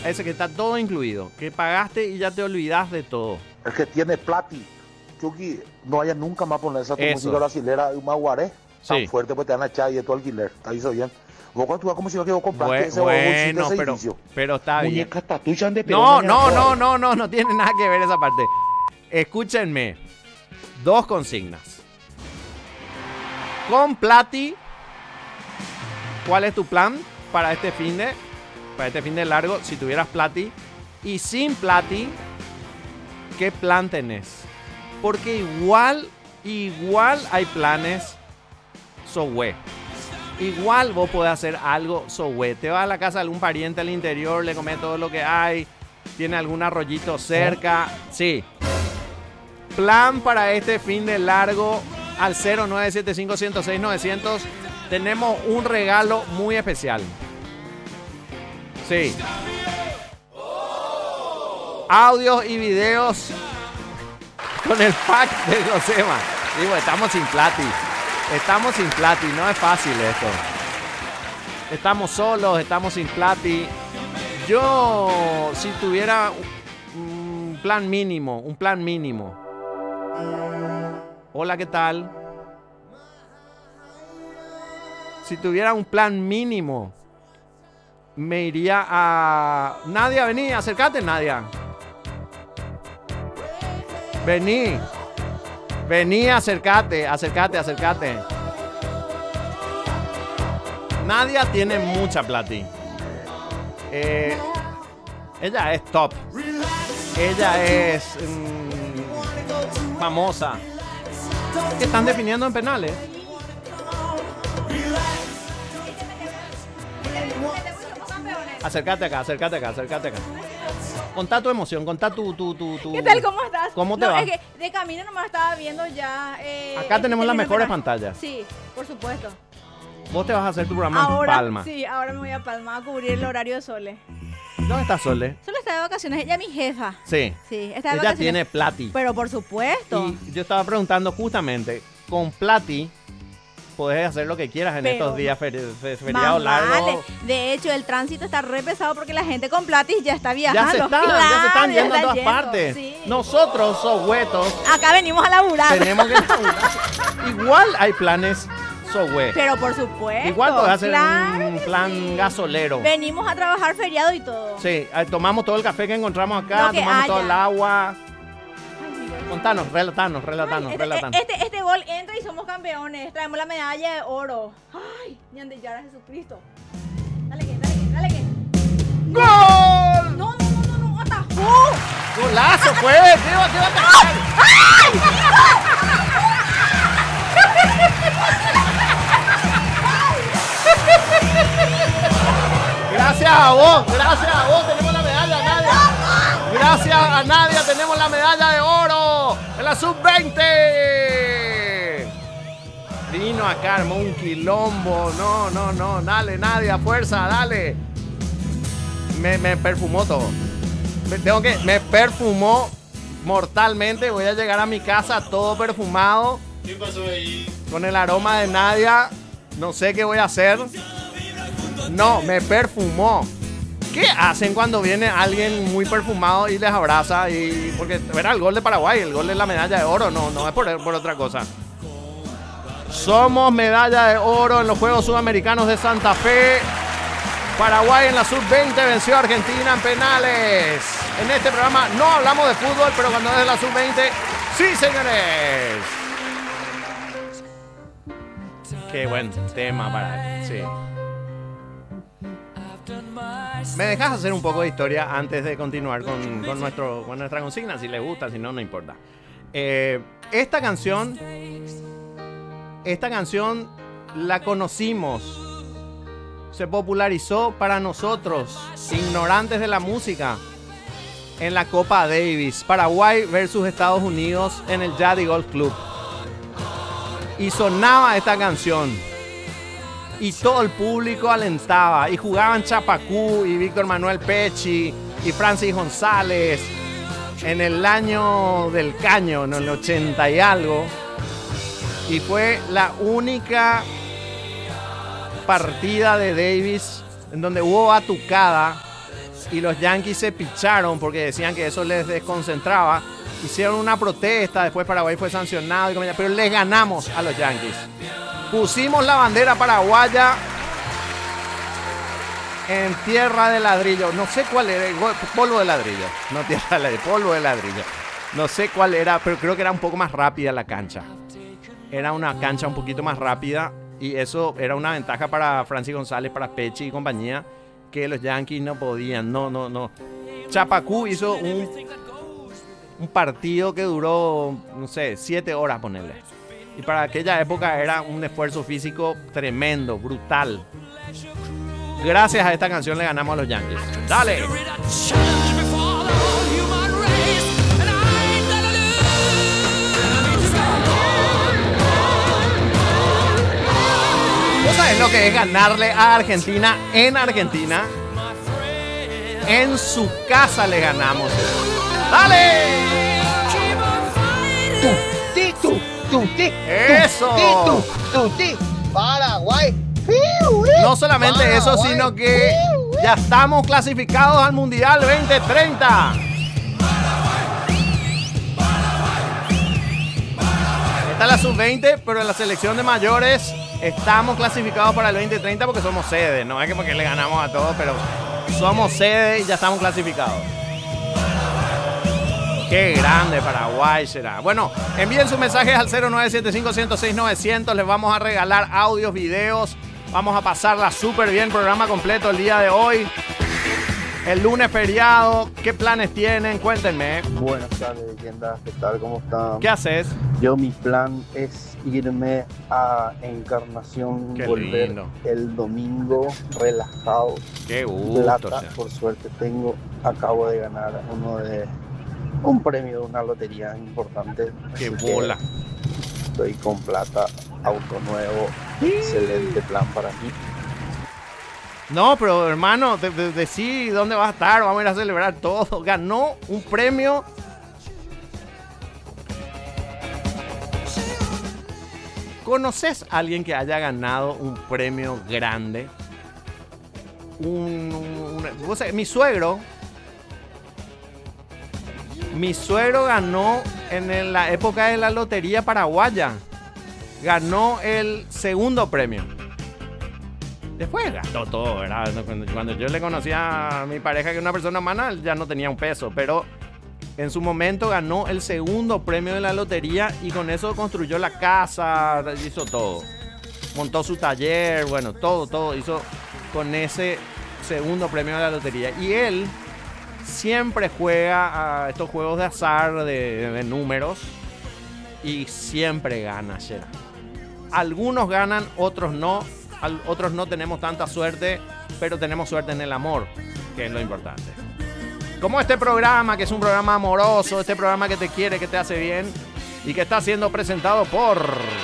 Ese que está todo incluido, que pagaste y ya te olvidas de todo. El que tiene Plati. Chucky, no haya nunca más poner esa tu Eso. música brasilera de un maguaré tan Sí. fuerte, pues te van a echar y de tu alquiler. Te hizo bien. Vos cuando tú vas como si no que vos compraste ese Bueno, bolsito, ese edificio. pero está bien. Muñeca tatucha de No tiene nada que ver esa parte. Escúchenme. 2 consignas. Con Plati, ¿cuál es tu plan para este fin de largo? Si tuvieras Plati. Y sin Plati, ¿qué plan tenés? Porque igual hay planes software. Igual vos podés hacer algo software. Te vas a la casa de algún pariente al interior, le comes todo lo que hay, tiene algún arroyito cerca. Sí. Plan para este fin de largo al 0975-106-900. Tenemos un regalo muy especial. Sí. Audios y videos con el pack de Josema. Digo, estamos sin Plati, no es fácil esto. Estamos solos, estamos sin Plati. Yo, si tuviera un plan mínimo. Hola, ¿qué tal? Si tuviera un plan mínimo, me iría a... Nadia, vení, acércate, Nadia. Vení, acércate. Nadia tiene mucha Plati. Ella es top. Ella es famosa. ¿Qué están definiendo en penales? Acércate acá. Contá tu emoción, contá tu... ¿Qué tal? ¿Cómo estás? ¿Cómo te va? Es que de camino nomás estaba viendo ya... Acá tenemos las mejores pantallas. Sí, por supuesto. Vos te vas a hacer tu programa en Palma. Sí, ahora me voy a Palma a cubrir el horario de Sole. ¿Dónde está Sole? Sole está de vacaciones, ella es mi jefa. Sí. Sí, está de Ella vacaciones. tiene Plati. Pero por supuesto. Y yo estaba preguntando justamente, con Plati podés hacer lo que quieras en estos días feriados largos. De hecho, el tránsito está re pesado porque la gente con Plati ya está viajando. Ya se están yendo a todas partes. Sí. Nosotros, sohuetos, Acá venimos a laburar. tenemos que laburar. Igual hay planes software. Pero por supuesto. Igual podés hacer claro un que plan sí. gasolero. Venimos a trabajar feriado y todo. Sí, tomamos todo el café que encontramos acá, Lo que tomamos todo haya. el agua. Ay, mi Dios. Contanos, relatanos. Este gol entra y somos campeones. Traemos la medalla de oro. Ay, ñande Yara Jesucristo. Dale que. ¡Gol! No, atajó. ¡Golazo fue! ¡Qué va a atajar! Gracias a vos tenemos la medalla, Nadia. Gracias a Nadia tenemos la medalla de oro en la sub-20. Vino acá, armó un quilombo. No, dale Nadia, fuerza, dale. Me perfumó todo. Me perfumó mortalmente. Voy a llegar a mi casa todo perfumado. ¿Qué pasó ahí? Con el aroma de Nadia. No sé qué voy a hacer. No, me perfumó. ¿Qué hacen cuando viene alguien muy perfumado y les abraza? Porque era el gol de Paraguay, el gol de la medalla de oro, no es por otra cosa. Somos medalla de oro en los Juegos Sudamericanos de Santa Fe. Paraguay en la sub-20 venció a Argentina en penales. En este programa no hablamos de fútbol, pero cuando es de la sub-20, ¡sí, señores! Qué buen tema para... Sí. ¿Me dejas hacer un poco de historia antes de continuar con nuestra consigna? Si les gusta, si no, no importa. Esta canción la conocimos, se popularizó para nosotros, ignorantes de la música, en la Copa Davis, Paraguay versus Estados Unidos en el Yadi Golf Club. Y sonaba esta canción. Y todo el público alentaba. Y jugaban Chapacú y Víctor Manuel Pechi y Francis González en el año del caño, en el 80 y algo. Y fue la única partida de Davis en donde hubo batucada y los Yankees se picharon porque decían que eso les desconcentraba. Hicieron una protesta, después Paraguay fue sancionado, pero les ganamos a los Yankees. Pusimos la bandera paraguaya en tierra de ladrillo. No sé cuál era, polvo de ladrillo. No tierra de ladrillo, polvo de ladrillo. No sé cuál era, pero creo que era un poco más rápida la cancha. Era una cancha un poquito más rápida y eso era una ventaja para Francis González, para Pechi y compañía, que los Yankees no podían. No. Chapacú hizo un partido que duró, no sé, 7 horas, ponerle. Y para aquella época era un esfuerzo físico tremendo, brutal. Gracias a esta canción le ganamos a los Yankees. ¡Dale! ¿Vos sabés lo que es ganarle a Argentina en Argentina? En su casa le ganamos. ¡Dale! ¡Eso! Paraguay. No solamente eso, sino que ya estamos clasificados al Mundial 2030. Está la sub-20, pero en la selección de mayores estamos clasificados para el 2030 porque somos sede. No es que porque le ganamos a todos, pero somos sede y ya estamos clasificados. Qué grande Paraguay será. Bueno, envíen sus mensajes al 0975-106-900. Les vamos a regalar audios, videos. Vamos a pasarla súper bien. Programa completo el día de hoy. El lunes feriado. ¿Qué planes tienen? Cuéntenme. Buenas tardes, leyendas. ¿Qué tal? ¿Cómo están? ¿Qué haces? Yo, mi plan es irme a Encarnación. Qué volver lindo. El domingo relajado. Qué gusto. Plata, sea. por suerte acabo de ganar un premio de una lotería importante. Qué así que bola. estoy con plata, auto nuevo. Excelente plan para mí. No, pero hermano, decí dónde vas a estar. Vamos a ir a celebrar todo. Ganó un premio. ¿Conoces a alguien que haya ganado un premio grande? Mi suegro ganó en la época de la lotería paraguaya. Ganó el segundo premio. Después gastó todo, ¿verdad? Cuando yo le conocía a mi pareja, que era una persona humana, ya no tenía un peso. Pero en su momento ganó el segundo premio de la lotería y con eso construyó la casa, hizo todo. Montó su taller, bueno, todo hizo con ese segundo premio de la lotería. Y él siempre juega a estos juegos de azar, de números, y siempre gana, Shera. Algunos ganan, otros no. Otros no tenemos tanta suerte, pero tenemos suerte en el amor, que es lo importante. Como este programa, que es un programa amoroso, este programa que te quiere, que te hace bien, y que está siendo presentado por...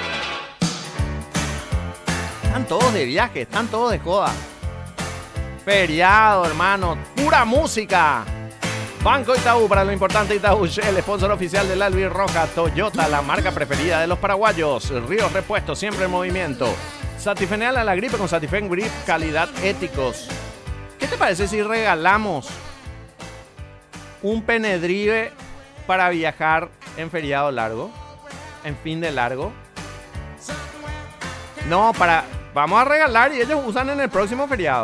Están todos de viaje, están todos de joda. Feriado, hermano, pura música. Banco Itaú, para lo importante Itaú Shell, sponsor oficial del Albirroja. Toyota, la marca preferida de los paraguayos. Ríos Repuestos, siempre en movimiento. Satifeneal a la gripe con Satifen Grip, calidad éticos. ¿Qué te parece si regalamos un penedrive para viajar en feriado largo? En fin de largo. No, vamos a regalar y ellos usan en el próximo feriado.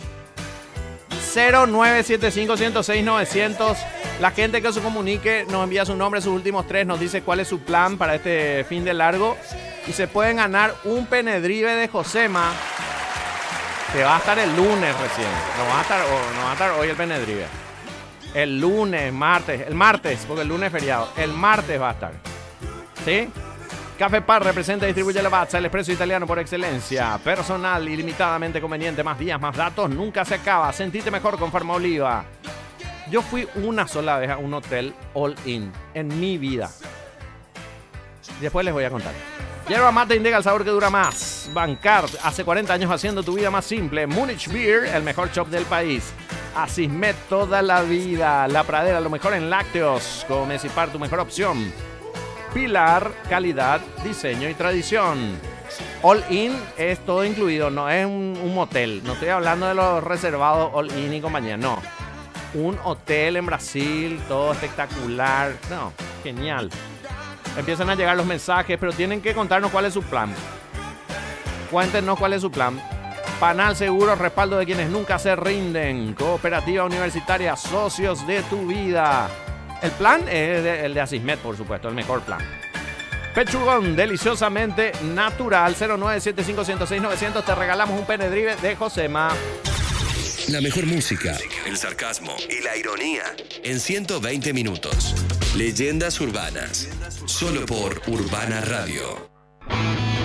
0975-106-900. La gente que se comunique nos envía su nombre, sus últimos 3, nos dice cuál es su plan para este fin de largo. Y se pueden ganar un penedrive de Josema, que va a estar el lunes recién. No va a estar hoy el penedrive. El lunes, el martes, porque el lunes es feriado. El martes va a estar. ¿Sí? Café Par representa y distribuye Lavazza, el expreso italiano por excelencia. Personal, ilimitadamente conveniente, más días, más datos, nunca se acaba. Sentite mejor con Farmaoliva. Yo fui una sola vez a un hotel all-in en mi vida. Después les voy a contar. Yerba mate indica el sabor que dura más. Bancard, hace 40 años haciendo tu vida más simple. Munich Beer, el mejor shop del país. Asismet, toda la vida. La Pradera, lo mejor en lácteos. Como Mesipar, tu mejor opción. Pilar, calidad, diseño y tradición. All in es todo incluido, no es un motel. No estoy hablando de los reservados all in y compañía, no. un hotel en Brasil, todo espectacular. No, genial. Empiezan a llegar los mensajes, pero tienen que contarnos cuál es su plan. Cuéntenos cuál es su plan. Panal Seguros, respaldo de quienes nunca se rinden. Cooperativa Universitaria, socios de tu vida. El plan es el de Asismet, por supuesto, el mejor plan. Pechugón, deliciosamente natural. 0975-106-900. Te regalamos un Penedrive de Josema. La mejor música, el sarcasmo y la ironía en 120 minutos. Leyendas urbanas, solo por Urbana Radio.